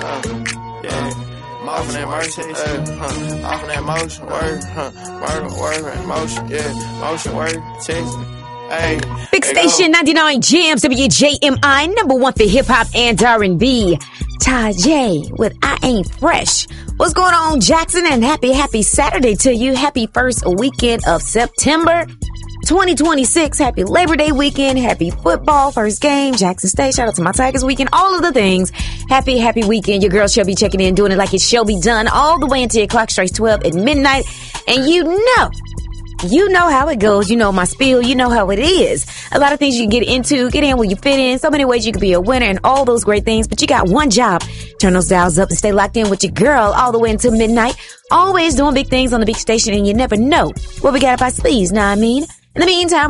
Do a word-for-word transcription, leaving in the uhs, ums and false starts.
uh, yeah. Off that motion, uh, huh, off that motion, word, huh, word, word, and motion, yeah, motion, word, text. Hey, Big Station ninety-nine Jams, W J M I, number one for hip hop and R and B. Tajay with I Ain't Fresh. What's going on, Jackson? And happy, happy Saturday to you. Happy first weekend of September twenty twenty-six. Happy Labor Day weekend. Happy football first game. Jackson State. Shout out to my Tigers weekend. All of the things. Happy, happy weekend. Your girl shall be checking in, doing it like it shall be done all the way until your clock strikes twelve at midnight. And you know, you know how it goes. You know my spiel. You know how it is. A lot of things you can get into, get in where you fit in. So many ways you can be a winner and all those great things. But you got one job. Turn those dials up and stay locked in with your girl all the way until midnight. Always doing big things on the big station, and you never know what we got up our sleeves. Know what I mean? In the meantime,